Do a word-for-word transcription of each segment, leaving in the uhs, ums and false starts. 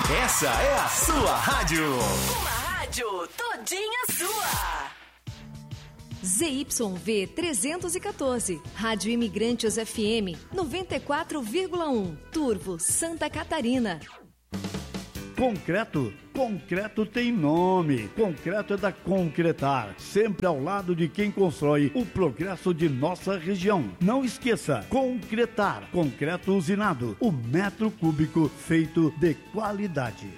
Essa é a sua rádio. Uma rádio todinha sua. Z Y V trezentos e quatorze, Rádio Imigrantes F M noventa e quatro vírgula um, Turvo, Santa Catarina. Concreto? Concreto tem nome. Concreto é da Concretar, sempre ao lado de quem constrói o progresso de nossa região. Não esqueça, Concretar, concreto usinado, o metro cúbico feito de qualidade.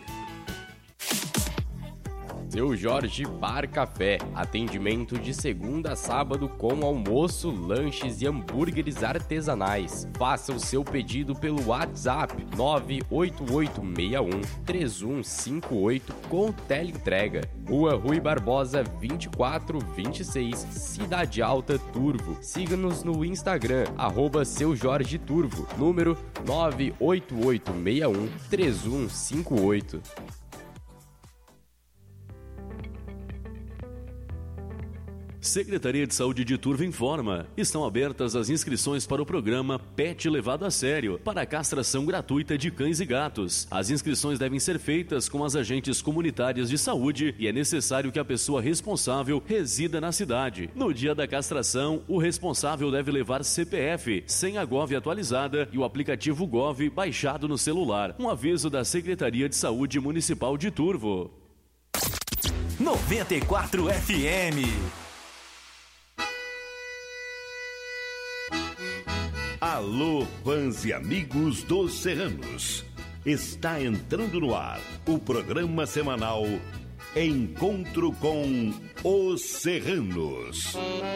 Seu Jorge Bar Café, atendimento de segunda a sábado com almoço, lanches e hambúrgueres artesanais. Faça o seu pedido pelo WhatsApp nove oito oito seis um três um cinco oito com teleentrega. Rua Rui Barbosa vinte e quatro vinte e seis, Cidade Alta, Turvo. Siga-nos no Instagram, arroba Seu Jorge Turvo, número nove oito oito seis um três um cinco oito. Secretaria de Saúde de Turvo informa. Estão abertas as inscrições para o programa Pet Levado a Sério, para a castração gratuita de cães e gatos. As inscrições devem ser feitas com as agentes comunitárias de saúde e é necessário que a pessoa responsável resida na cidade. No dia da castração, o responsável deve levar C P F, senha Gov atualizada e o aplicativo Gov baixado no celular. Um aviso da Secretaria de Saúde Municipal de Turvo. noventa e quatro F M. Alô, fãs e amigos dos Serranos. Está entrando no ar o programa semanal Encontro com os Serranos.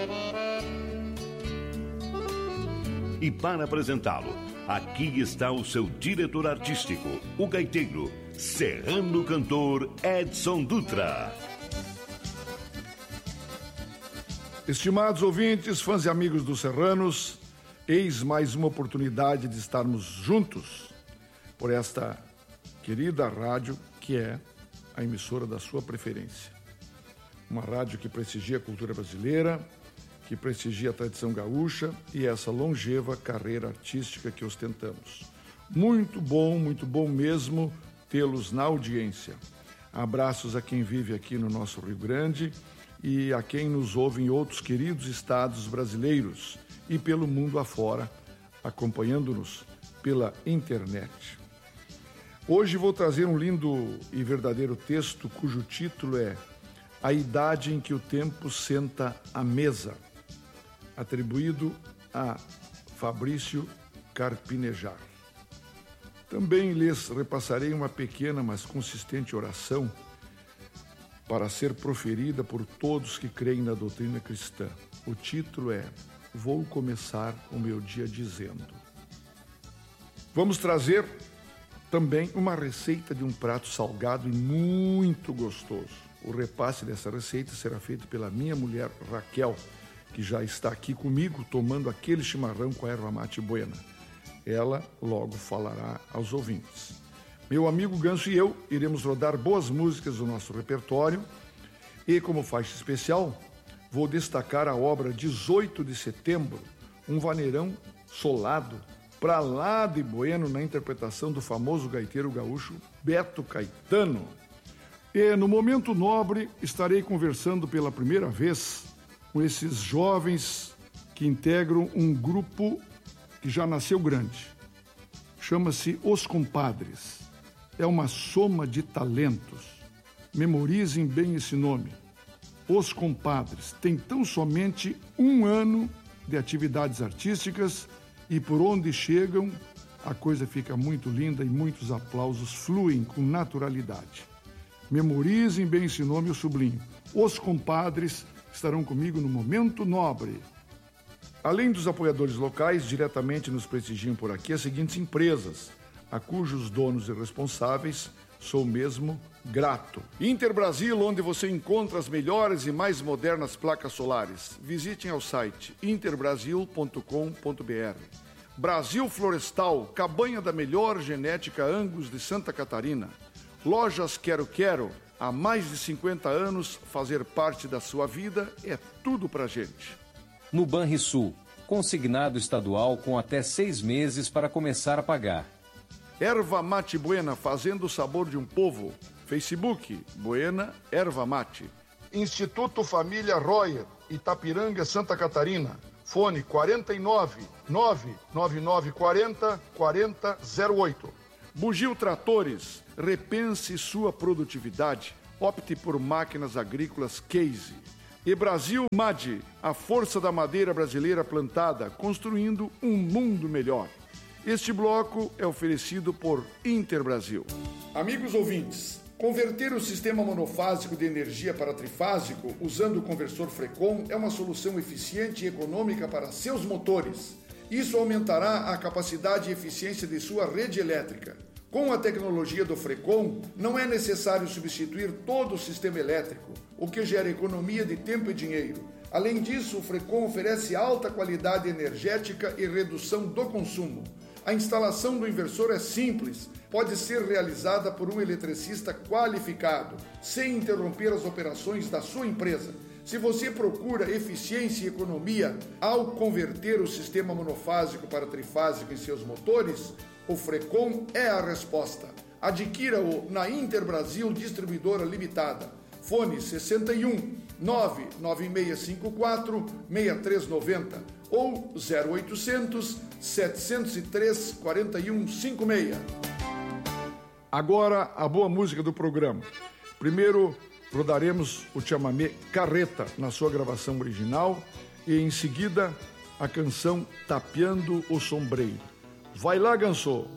E para apresentá-lo, aqui está o seu diretor artístico, o gaiteiro, serrano cantor Edson Dutra. Estimados ouvintes, fãs e amigos dos Serranos, eis mais uma oportunidade de estarmos juntos por esta querida rádio que é a emissora da sua preferência. Uma rádio que prestigia a cultura brasileira, que prestigia a tradição gaúcha e essa longeva carreira artística que ostentamos. Muito bom, muito bom mesmo tê-los na audiência. Abraços a quem vive aqui no nosso Rio Grande e a quem nos ouve em outros queridos estados brasileiros e pelo mundo afora, acompanhando-nos pela internet. Hoje vou trazer um lindo e verdadeiro texto cujo título é A Idade em que o Tempo Senta à Mesa, atribuído a Fabrício Carpinejar. Também lhes repassarei uma pequena, mas consistente oração para ser proferida por todos que creem na doutrina cristã. O título é Vou começar o meu dia dizendo. Vamos trazer também uma receita de um prato salgado e muito gostoso. O repasse dessa receita será feito pela minha mulher Raquel, que já está aqui comigo tomando aquele chimarrão com a erva mate buena. Ela logo falará aos ouvintes. Meu amigo Ganso e eu iremos rodar boas músicas do nosso repertório e, como faixa especial, vou destacar a obra dezoito de setembro, um vaneirão solado, pra lá de bueno na interpretação do famoso gaiteiro gaúcho Beto Caetano. E no Momento Nobre estarei conversando pela primeira vez com esses jovens que integram um grupo que já nasceu grande. Chama-se Os Compadres. É uma soma de talentos. Memorizem bem esse nome. Os Compadres têm tão somente um ano de atividades artísticas e por onde chegam a coisa fica muito linda e muitos aplausos fluem com naturalidade. Memorizem bem esse nome, eu sublinho. Os Compadres estarão comigo no Momento Nobre. Além dos apoiadores locais, diretamente nos prestigiam por aqui as seguintes empresas, a cujos donos e responsáveis sou mesmo grato. Interbrasil, onde você encontra as melhores e mais modernas placas solares. Visitem ao site interbrasil ponto com ponto br. Brasil Florestal, cabanha da melhor genética Angus de Santa Catarina. Lojas Quero Quero, há mais de cinquenta anos, fazer parte da sua vida é tudo pra gente. No Banrisul, consignado estadual com até seis meses para começar a pagar. Erva Mate Buena, fazendo o sabor de um povo. Facebook, Buena Erva Mate. Instituto Família Royer, Itapiranga, Santa Catarina. Fone quarenta e nove, nove nove nove quarenta, quarenta zero oito. Bugio Tratores, repense sua produtividade. Opte por máquinas agrícolas Case. E Brasil M A D, a força da madeira brasileira plantada, construindo um mundo melhor. Este bloco é oferecido por Interbrasil. Amigos ouvintes, converter o sistema monofásico de energia para trifásico usando o conversor Frecon é uma solução eficiente e econômica para seus motores. Isso aumentará a capacidade e eficiência de sua rede elétrica. Com a tecnologia do Frecon, não é necessário substituir todo o sistema elétrico, o que gera economia de tempo e dinheiro. Além disso, o Frecon oferece alta qualidade energética e redução do consumo. A instalação do inversor é simples, pode ser realizada por um eletricista qualificado, sem interromper as operações da sua empresa. Se você procura eficiência e economia ao converter o sistema monofásico para trifásico em seus motores, o Frecon é a resposta. Adquira-o na Interbrasil Distribuidora Limitada. Fone sessenta e um, nove nove seis cinco quatro, seis três nove zero ou zero oitocentos, setecentos e três, quarenta e um cinquenta e seis. Agora a boa música do programa. Primeiro rodaremos o chamamé Carreta na sua gravação original e em seguida a canção Tapeando o Sombreiro. Vai lá, Gansô!